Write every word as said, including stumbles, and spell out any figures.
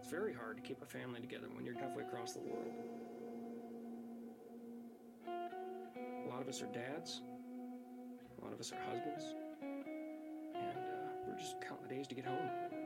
very hard to keep a family together when you're halfway across the world. A lot of us are dads. A lot of us are husbands. And uh, we're just counting the days to get home.